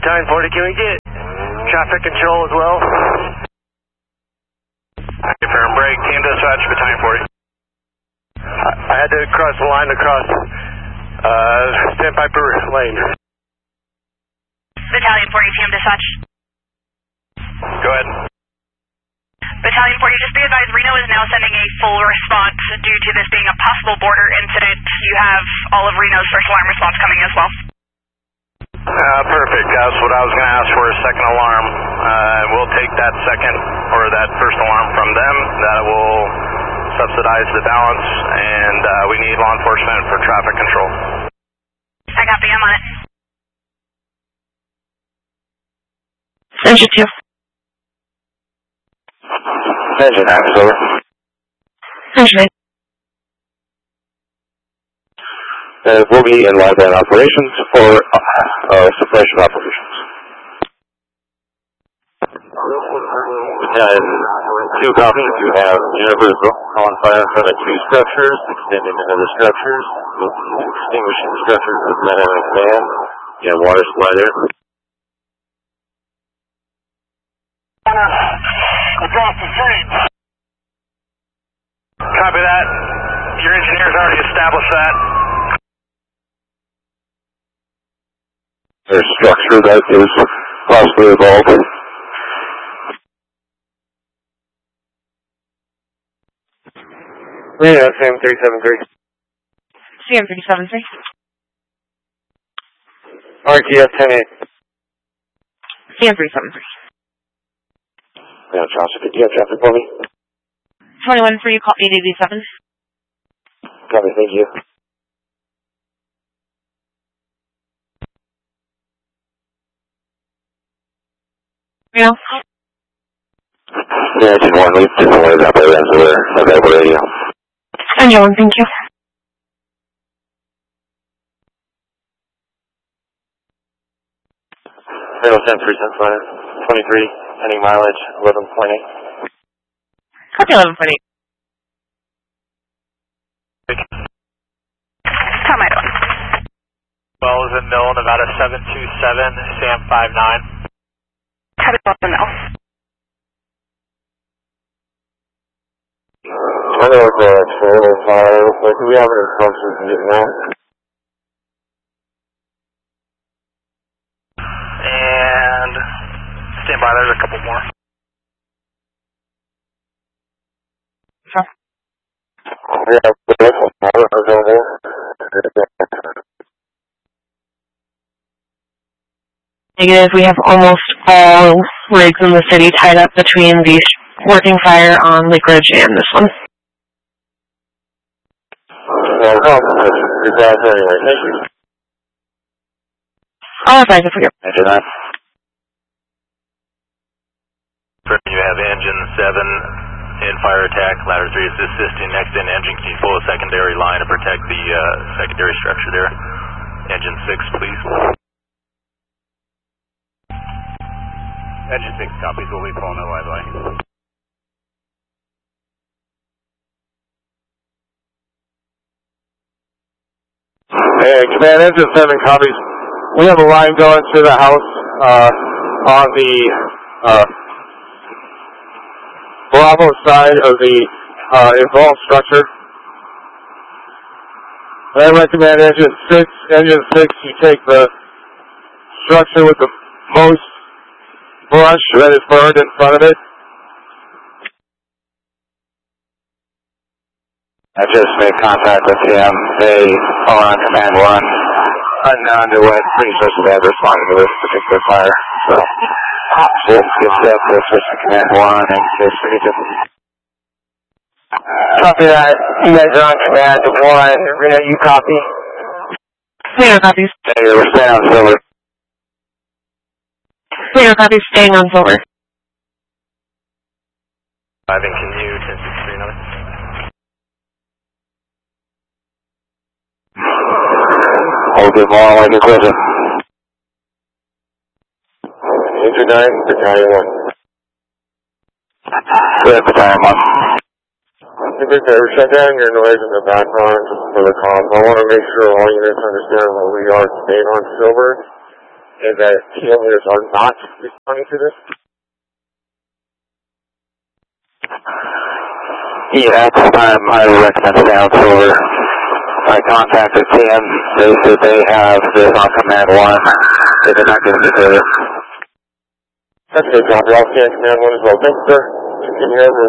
Battalion 40, can we get traffic control as well? Firm break, team dispatch, Battalion 40. I had to cross the line across Sandpiper Lane. Battalion 40, team dispatch. Go ahead. Battalion 40, just be advised, Reno is now sending a full response due to this being a possible border incident. You have all of Reno's first alarm response coming as well. Perfect. That's what I was going to ask for, a second alarm. We'll take that second, or that first alarm from them. That will subsidize the balance, and we need law enforcement for traffic control. I copy, I'm on it. Engine 2. Engine 9 is over. Engine 8. We'll be in live band operations for suppression operations. And 2 copies. You have Jennifer's on fire in front of 2 structures, extending into the structures, extinguishing the structures with men in command. You have water supply there. Across the street. Copy that. Your engineers already established that. There's a structure that is possibly involved. Yeah, CM373. CM373. RTF 10-8. CM373. Yeah, Johnson, do you have traffic for me? 21 for you, call 887. Copy, thank you. Yeah. Yeah, Engine 1, we didn't want to drop our answer there. Available radio. Engine 1, thank you. Radio 10-375, 23, ending mileage, 11.8. Copy 11.8. How am I doing? Well, is in Mill, Nevada 727, Sam 59. Copy off the mill. I know it's a trailer fire, but do we have any functions in it now? And stand by, there's a couple more. Sure. Yeah, but this one, I don't know. Negative, we have almost all rigs in the city tied up between the working fire on Lake Ridge and this one. No problem. Exactly anyway. Thank you. I'll advise if we get. Engine 9. You have engine 7 in fire attack, ladder 3 is assisting, next in engine, can you pull a secondary line to protect the secondary structure there? Engine 6, please. Engine 6 copies, we'll be pulling a live line. Hey, Command Engine 7 copies. We have a line going to the house on the Bravo side of the involved structure. I recommend Engine 6. Engine 6, you take the structure with the most brush that is burned in front of it. I just made contact with him. They are on Command 1. Unknown to what pretty much they have responded to this particular fire. So, just get set to switch to Command 1 in case we get Copy that. You guys are on Command 1. Reno, you copy? Reno copies. Hey, we're staying on silver. Reno copies, staying on silver. Driving, can you 1063 another? Hold it more like a question. Engine 9, Battalion 1. Good, Battalion 1. Shut down your noise in the background for the comms. I want to make sure all units understand that we are staying on silver. is that team leaders are not responding to this? Yeah, at this time I recommend down over. I contacted TM. They said they have this on command 1. They did not give me the okay, John. We're all seeing command 1 as well. Thanks, sir. Give me over.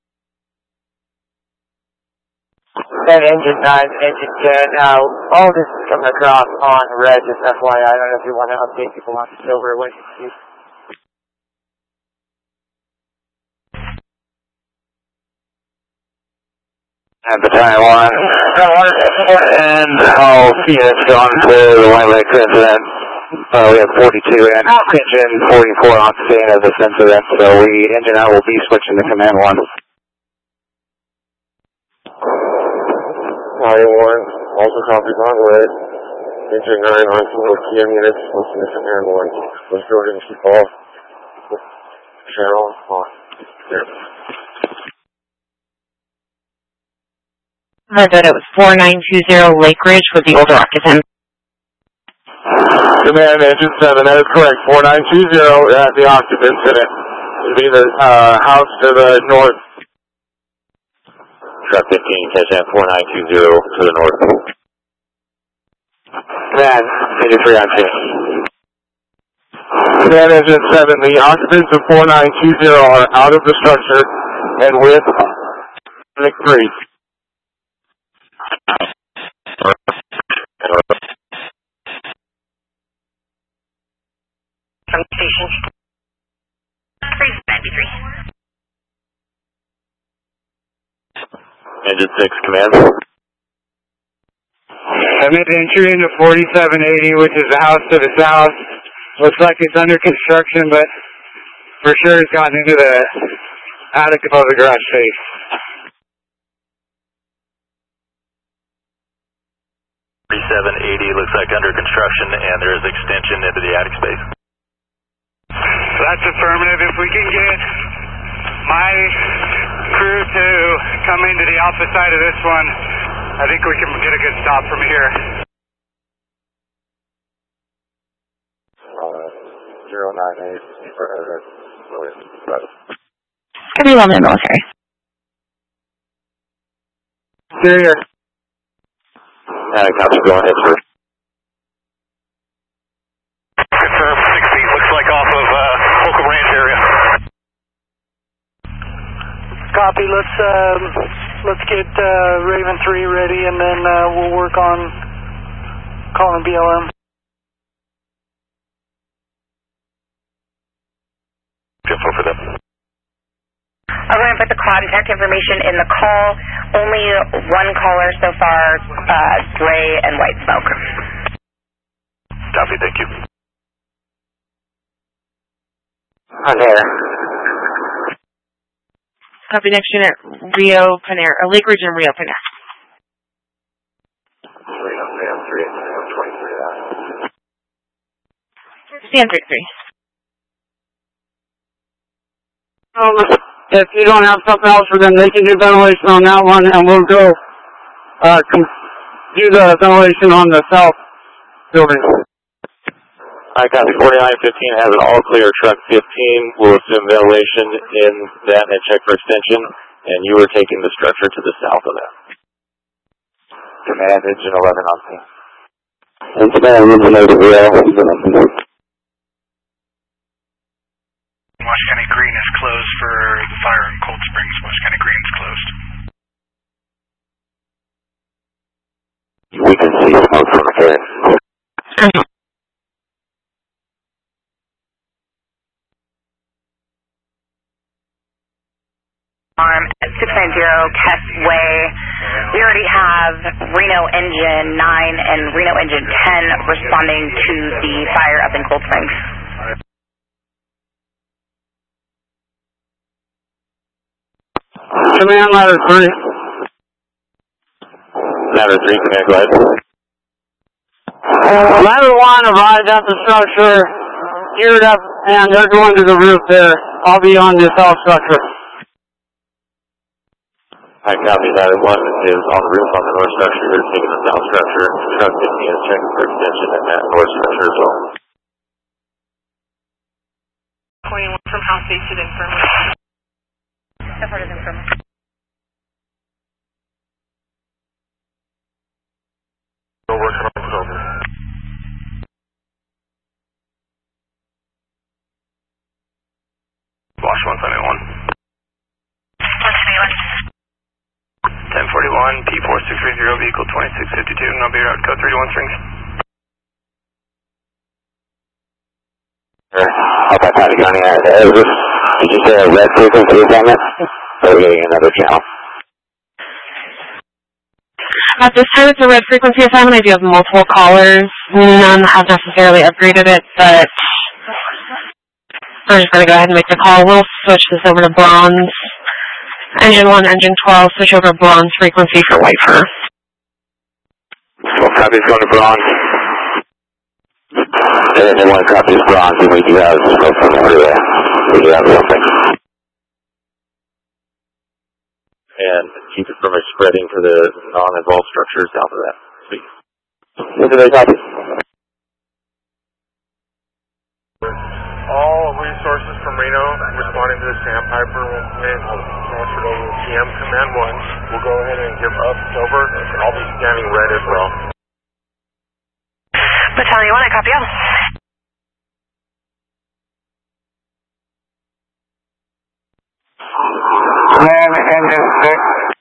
And engine 9, engine 10. All this is coming across on red, just FYI. I don't know if you want to update people on silver. What you see. At the time 1. And all Phoenix gone to the White Lake incident. We have 42 and engine 44 octane of this incident, so engine out will be switching to command 1. Fire 1, also copies on red. Engine 9 on some little TM units, switching to command 1. Let's go ahead and keep off. Cheryl, on. There. I thought it was 4920 Lake Ridge with the older occupant. Command engine 7, that is correct. 4920 at the occupant incident. It'll be the house to the north. Truck 15, catch that 4920 to the north. Command, 83 on 2. Command engine 7, the occupants of 4920 are out of the structure and with Nick 3. From station 393. Engine 6, command. I made the entry into 4780, which is the house to the south. Looks like it's under construction, but for sure it's gotten into the attic above the garage space. Looks like under construction, and there is extension into the attic space. That's affirmative. If we can get my crew to come into the opposite side of this one, I think we can get a good stop from here. 098. Could be well in the military. Interior. Copy, go ahead, sir. Confirm, 6 feet, looks like off of Holcomb Ranch area. Copy, let's get Raven 3 ready, and then we'll work on calling BLM. Info for them. I'm going to put the contact information in the call. Only one caller so far, gray and white smoke. Copy, thank you. On there. Copy next unit, Rio Panera, Lake Ridge and Rio Panera. 3 Stand 33. If you don't have something else for them, they can do ventilation on that one, and we'll go do the ventilation on the south building. I copy. 4915 has an all clear. Truck 15 will assume ventilation in that and check for extension, and you are taking the structure to the south of that. Command engine 11 on scene. And command engine 8 real. Washington County Green is closed for the fire in Cold Springs. Washington County Green is closed. We can see smoke from here. At 690 Test Way, we already have Reno Engine 9 and Reno Engine 10 responding to the fire up in Cold Springs. Command ladder 3. Ladder 3, command, go ahead. Ladder 1 arrived at the structure, geared up, and they're going to the roof there. I'll be on the south structure. I copy. Ladder 1 is on the roof on the north structure. They're taking the south structure. Truck 15 is checking for extension in that north structure as well. 21 from House 8 to the infirmary. Step over to the infirmary. Over, over. Wash 171. 1041, P4630, vehicle 2652, Nobby Road, code 31 Springs. Okay, County County, did you say a red frequency assignment? Or are we getting another channel? At this time, it's a red frequency assignment. I do have multiple callers. None have necessarily upgraded it, but I'm just going to go ahead and make the call. We'll switch this over to bronze. Engine 1, Engine 12, switch over to bronze frequency for Whitefer. Well, copies going to bronze. And one copy is bronze, and we do have something over there. We do have something. And keep it from spreading to the non-involved structures south of that. Sweet. Look at those copies. All resources from Reno responding to the Sandpiper will come in, transferred over to PM Command 1. We'll go ahead and give up, over, and I'll be scanning red as well. Battalion 1, I copy out. Ram Engine 6.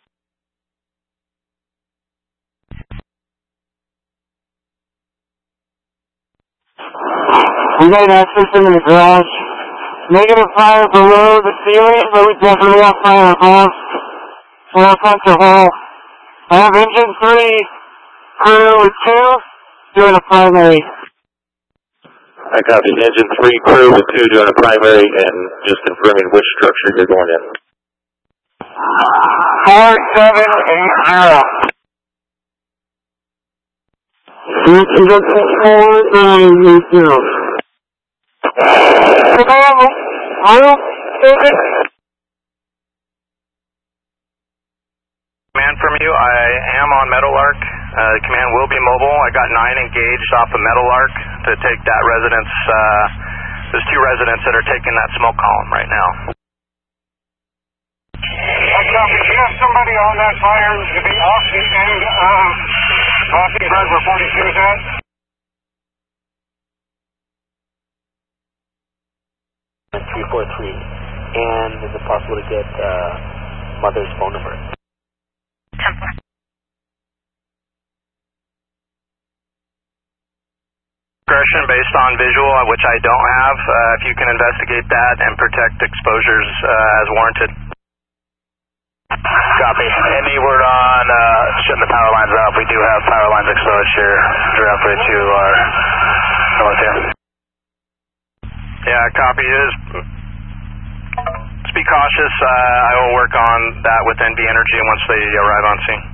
We got an system in the garage. Negative fire below the ceiling, but we definitely have fire above. So I'll punch a hole. I have Engine 3, crew 2, doing a primary. I copy. Engine 3, crew with 2 doing a primary, and just confirming which structure you're going in. 4780. This is a 4980. Command from you, I am on Meadowlark. Command will be mobile. I got 9 engaged off of Meadowlark to take that residence. There's 2 residents that are taking that smoke column right now. If you have somebody on that fire to be off the end of Crossing Road where 42 is at? 343, and is it possible to get mother's phone number? 10-4. Discretion based on visual, which I don't have. If you can investigate that and protect exposures as warranted. Copy. Any word on shutting the power lines off? We do have power lines exposed here directly to our north here. Yeah, copy. Just be cautious. I will work on that with NV Energy once they arrive on scene.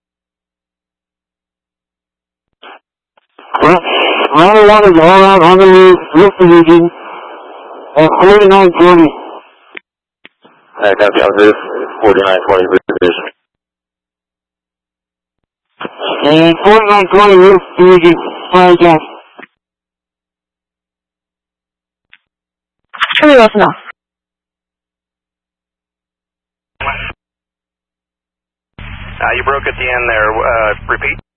Well, water is all out on the roof, region, 4920. I copy. On roof, 4920 division. And 4920 roof region, fire gas. Pretty close enough. You broke at the end there. Repeat.